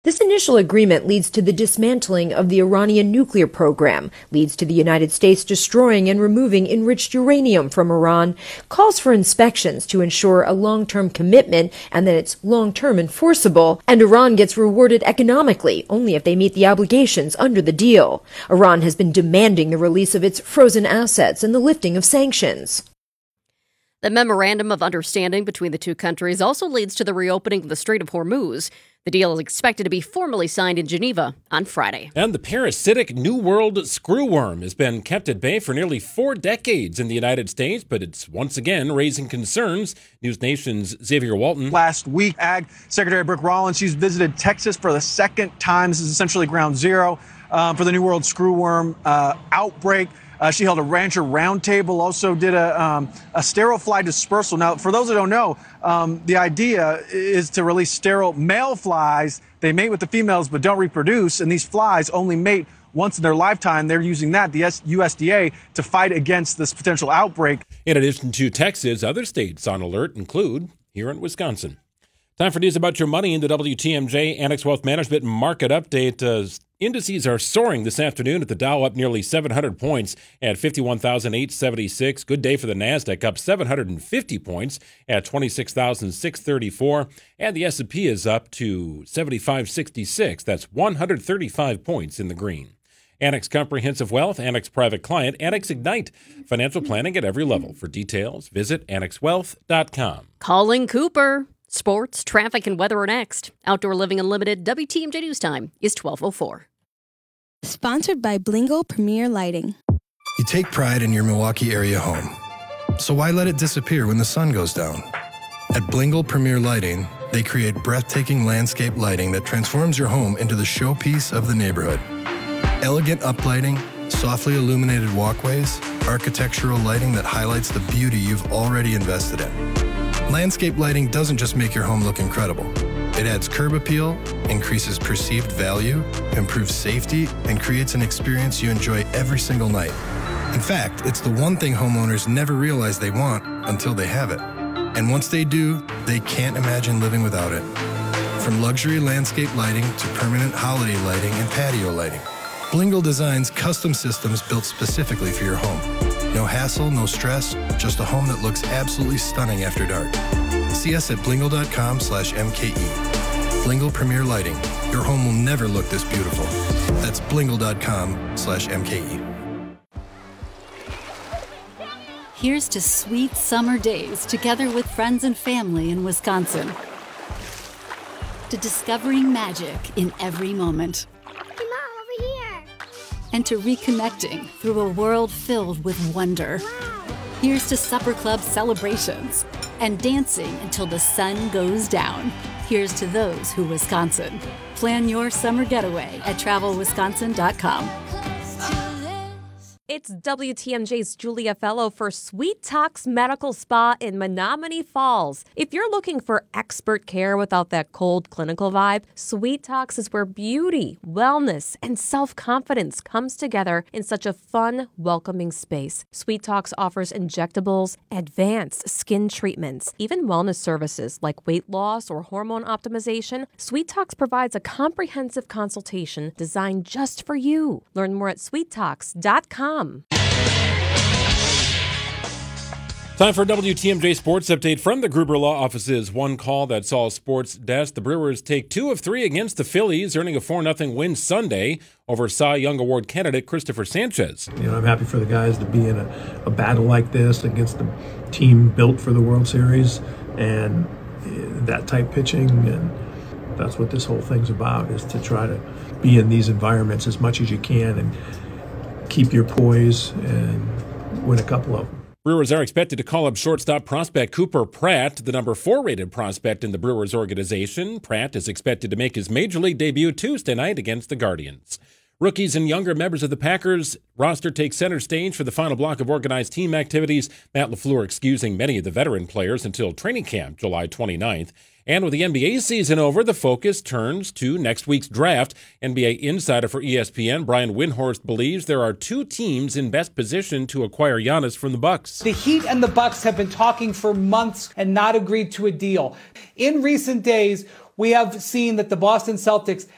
This initial agreement leads to the dismantling of the Iranian nuclear program, leads to the United States destroying and removing enriched uranium from Iran, calls for inspections to ensure a long-term commitment and that it's long-term enforceable, and Iran gets rewarded economically only if they meet the obligations under the deal. Iran has been demanding the release of its frozen assets and the lifting of sanctions. The memorandum of understanding between the two countries also leads to the reopening of the Strait of Hormuz. The deal is expected to be formally signed in Geneva on Friday. And the parasitic New World screwworm has been kept at bay for nearly 4 decades in the United States, but it's once again raising concerns. News Nation's Xavier Walton. Last week, Ag Secretary Brooke Rollins, she's visited Texas for the second time. This is essentially ground zero for the New World screwworm outbreak. She held a rancher roundtable, also did a sterile fly dispersal. Now, for those that don't know, the idea is to release sterile male flies. They mate with the females but don't reproduce, and these flies only mate once in their lifetime. They're using that, the USDA, to fight against this potential outbreak. In addition to Texas, other states on alert include here in Wisconsin. Time for news about your money in the WTMJ Annex Wealth Management Market Update. Indices are soaring this afternoon at the Dow, up nearly 700 points at 51,876. Good day for the NASDAQ, up 750 points at 26,634. And the S&P is up to 7566. That's 135 points in the green. Annex Comprehensive Wealth, Annex Private Client, Annex Ignite. Financial planning at every level. For details, visit annexwealth.com. Calling Cooper. Sports, traffic, and weather are next. Outdoor Living Unlimited, WTMJ News Time is 12:04. Sponsored by Blingle Premier Lighting. You take pride in your Milwaukee area home. So why let it disappear when the sun goes down? At Blingle Premier Lighting, they create breathtaking landscape lighting that transforms your home into the showpiece of the neighborhood. Elegant uplighting, softly illuminated walkways, architectural lighting that highlights the beauty you've already invested in. Landscape lighting doesn't just make your home look incredible. It adds curb appeal, increases perceived value, improves safety, and creates an experience you enjoy every single night. In fact, it's the one thing homeowners never realize they want until they have it. And once they do, they can't imagine living without it. From luxury landscape lighting to permanent holiday lighting and patio lighting, Blingle designs custom systems built specifically for your home. No hassle, no stress, just a home that looks absolutely stunning after dark. See us at blingle.com/MKE. Blingle Premier Lighting. Your home will never look this beautiful. That's blingle.com/MKE. Here's to sweet summer days together with friends and family in Wisconsin. To discovering magic in every moment. And to reconnecting through a world filled with wonder. Wow. Here's to Supper Club celebrations and dancing until the sun goes down. Here's to those who Wisconsin. Plan your summer getaway at travelwisconsin.com. It's WTMJ's Julia Fellow for Sweet Talks Medical Spa in Menominee Falls. If you're looking for expert care without that cold clinical vibe, Sweet Talks is where beauty, wellness, and self-confidence comes together in such a fun, welcoming space. Sweet Talks offers injectables, advanced skin treatments, even wellness services like weight loss or hormone optimization. Sweet Talks provides a comprehensive consultation designed just for you. Learn more at sweettalks.com. Time for a WTMJ Sports Update from the Gruber Law Office's One Call, That's All Sports desk. The Brewers take 2 of 3 against the Phillies, earning a 4-0 win Sunday over Cy Young Award candidate Christopher Sanchez. I'm happy for the guys to be in a battle like this against the team built for the World Series and that type pitching, and that's what this whole thing's about, is to try to be in these environments as much as you can and keep your poise and win a couple of them. Brewers are expected to call up shortstop prospect Cooper Pratt, the number 4 rated prospect in the Brewers organization. Pratt is expected to make his Major League debut Tuesday night against the Guardians. Rookies and younger members of the Packers roster take center stage for the final block of organized team activities. Matt LaFleur excusing many of the veteran players until training camp July 29th. And with the NBA season over, the focus turns to next week's draft. NBA insider for ESPN, Brian Windhorst, believes there are 2 teams in best position to acquire Giannis from the Bucks. The Heat and the Bucks have been talking for months and not agreed to a deal. In recent days, we have seen that the Boston Celtics